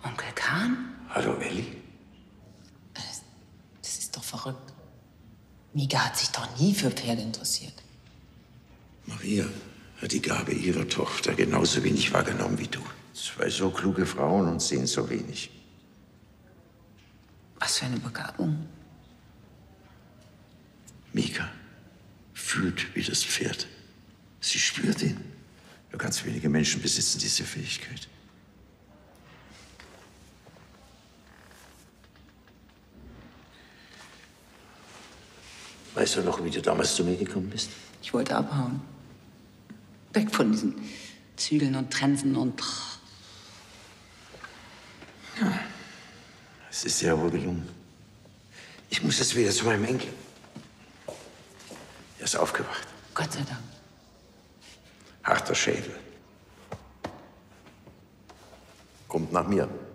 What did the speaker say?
Onkel Kahn? Hallo, Elli. Das ist doch verrückt. Mika hat sich doch nie für Pferde interessiert. Maria hat die Gabe ihrer Tochter genauso wenig wahrgenommen wie du. 2 so kluge Frauen und sehen so wenig. Was für eine Begabung. Mika fühlt wie das Pferd. Sie spürt ihn. Nur ganz wenige Menschen besitzen diese Fähigkeit. Weißt du noch, wie du damals zu mir gekommen bist? Ich wollte abhauen. Weg von diesen Zügeln und Trensen und... Ja, es ist sehr wohl gelungen. Ich muss jetzt wieder zu meinem Enkel. Er ist aufgewacht. Gott sei Dank. Harter Schädel. Kommt nach mir.